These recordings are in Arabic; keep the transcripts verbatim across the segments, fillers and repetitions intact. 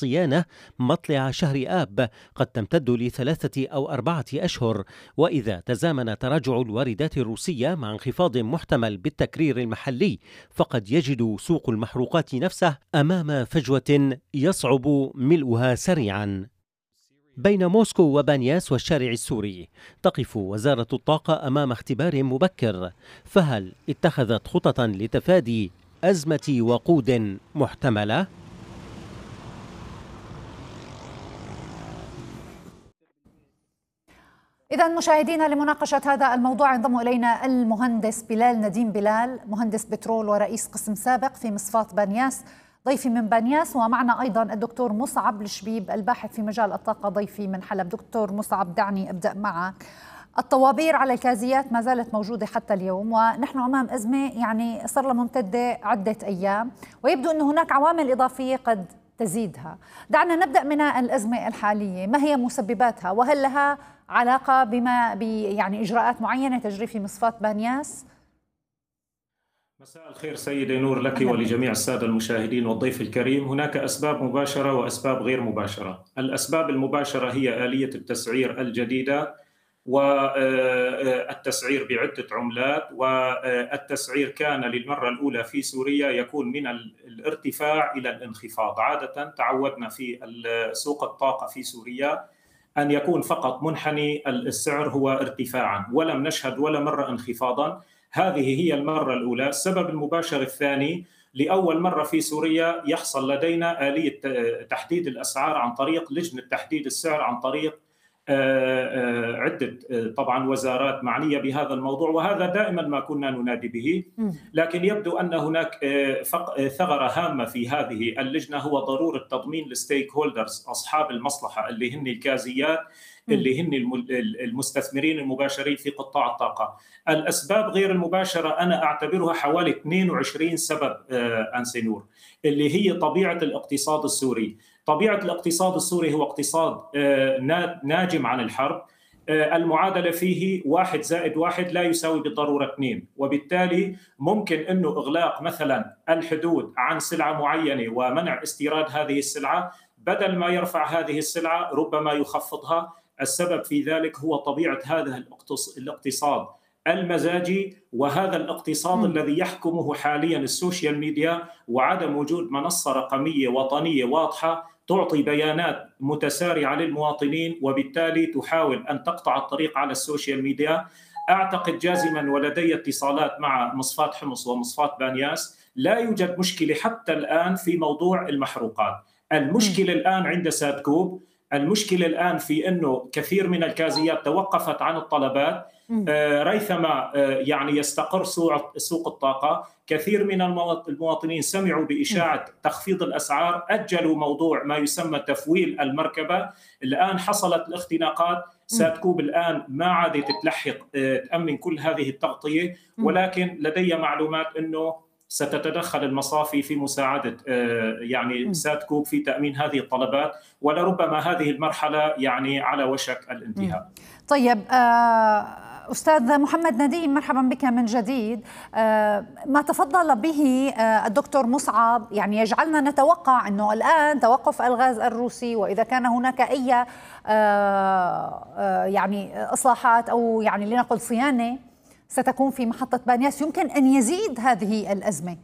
الصيانة مطلع شهر آب قد تمتد لثلاثة أو أربعة أشهر، وإذا تزامن تراجع الواردات الروسية مع انخفاض محتمل بالتكرير المحلي فقد يجد سوق المحروقات نفسه أمام فجوة يصعب ملؤها سريعا. بين موسكو وبانياس والشارع السوري تقف وزارة الطاقة أمام اختبار مبكر، فهل اتخذت خططا لتفادي أزمة وقود محتملة؟ إذا مشاهدينا، لمناقشة هذا الموضوع ينضم إلينا المهندس بلال نديم بلال، مهندس بترول ورئيس قسم سابق في مصفاة بانياس، ضيفي من بانياس. ومعنا أيضا الدكتور مصعب الشبيب الباحث في مجال الطاقة، ضيفي من حلب. دكتور مصعب، دعني أبدأ معك. الطوابير على الكازيات ما زالت موجودة حتى اليوم، ونحن أمام أزمة يعني صار لها ممتدة عدة أيام، ويبدو أن هناك عوامل إضافية قد تزيدها. دعنا نبدأ من الأزمة الحالية، ما هي مسبباتها، وهل لها علاقة بما يعني إجراءات معينة تجري في مصفاة بانياس؟ مساء الخير سيدي نور لك ولجميع السادة المشاهدين والضيف الكريم. هناك أسباب مباشرة وأسباب غير مباشرة. الأسباب المباشرة هي آلية التسعير الجديدة والتسعير بعدة عملات، والتسعير كان للمرة الأولى في سوريا يكون من الارتفاع إلى الانخفاض. عادة تعودنا في سوق الطاقة في سوريا أن يكون فقط منحني السعر هو ارتفاعا، ولم نشهد ولا مرة انخفاضا. هذه هي المرة الأولى. السبب المباشر الثاني، لأول مرة في سوريا يحصل لدينا آلية تحديد الأسعار عن طريق لجنة تحديد السعر، عن طريق عدة طبعا وزارات معنية بهذا الموضوع، وهذا دائما ما كنا ننادي به. لكن يبدو أن هناك ثغرة هامة في هذه اللجنة، هو ضرورة تضمين الستيك هولدرز، أصحاب المصلحة اللي هن الكازيات، اللي هن المستثمرين المباشرين في قطاع الطاقة. الأسباب غير المباشرة أنا أعتبرها حوالي اثنين وعشرين سبب أنسينور، اللي هي طبيعة الاقتصاد السوري. طبيعة الاقتصاد السوري هو اقتصاد ناجم عن الحرب، المعادلة فيه واحد زائد واحد لا يساوي بالضرورة اثنين، وبالتالي ممكن أنه إغلاق مثلا الحدود عن سلعة معينة ومنع استيراد هذه السلعة، بدل ما يرفع هذه السلعة ربما يخفضها. السبب في ذلك هو طبيعة هذا الاقتصاد المزاجي، وهذا الاقتصاد م. الذي يحكمه حاليا السوشيال ميديا، وعدم وجود منصة رقمية وطنية واضحة تعطي بيانات متسارعة للمواطنين، وبالتالي تحاول أن تقطع الطريق على السوشيال ميديا. أعتقد جازما، ولدي اتصالات مع مصفاة حمص ومصفاة بانياس، لا يوجد مشكلة حتى الآن في موضوع المحروقات. المشكلة م. الآن عند سادكوب، المشكلة الآن في أنه كثير من الكازيات توقفت عن الطلبات آه ريثما آه يعني يستقر سوق الطاقة. كثير من المواطنين سمعوا بإشاعة تخفيض الأسعار، أجلوا موضوع ما يسمى تفويل المركبة. الآن حصلت الاختناقات، سادكوب الآن ما عادت تلحق آه تأمن كل هذه التغطية، ولكن لدي معلومات أنه ستتدخل المصافي في مساعدة يعني سادكوب في تأمين هذه الطلبات، ولربما هذه المرحلة يعني على وشك الانتهاء. طيب أستاذ محمد نديم، مرحبا بك من جديد. ما تفضل به الدكتور مصعب يعني يجعلنا نتوقع أنه الآن توقف الغاز الروسي، وإذا كان هناك أي يعني إصلاحات أو يعني لنقل صيانة ستكون في محطة بانياس، يمكن أن يزيد هذه الأزمة.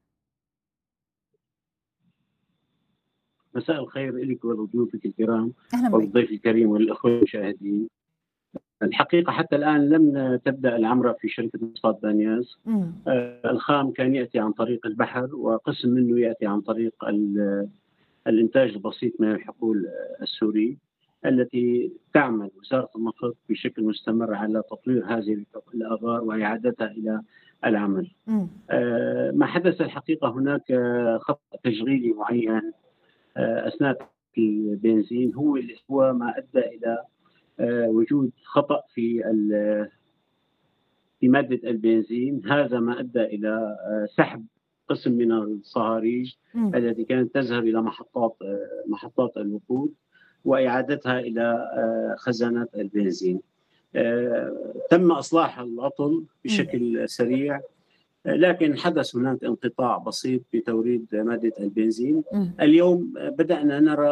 مساء الخير لك ولضيوفك الكرام والضيف الكريم والأخوة المشاهدين. الحقيقة حتى الآن لم تبدأ العمرة في شركة مصفاة بانياس. آه الخام كان يأتي عن طريق البحر، وقسم منه يأتي عن طريق الإنتاج البسيط من الحقول السوري، التي تعمل وزارة النفط بشكل مستمر على تطوير هذه الآبار وإعادتها إلى العمل. آه ما حدث الحقيقة هناك خطأ تشغيلي معين آه أثناء البنزين، هو اللي هو ما أدى إلى آه وجود خطأ في في مادة البنزين. هذا ما أدى إلى آه سحب قسم من الصهاريج التي كانت تذهب إلى محطات آه محطات الوقود، وإعادتها إلى خزانات البنزين. تم إصلاح العطل بشكل سريع، لكن حدث هناك انقطاع بسيط بتوريد مادة البنزين. اليوم بدأنا نرى